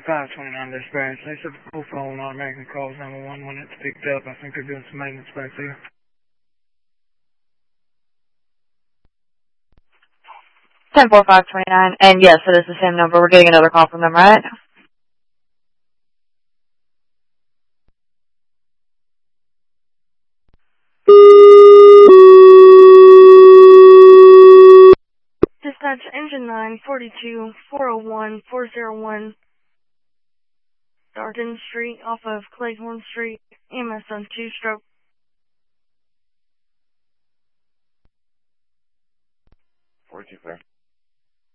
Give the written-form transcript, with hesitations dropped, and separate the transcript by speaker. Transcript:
Speaker 1: 10-529 dispatch. They said the full phone automatically calls 911 when it's picked up. I think they're doing some maintenance back there.
Speaker 2: 10-4-5-29. And yes, it is the same number. We're getting another call from them, right?
Speaker 3: Dispatch engine 9, 42, 401, 401, Darden Street off of Clayhorn Street, EMS on 2-stroke.
Speaker 4: 42 clear.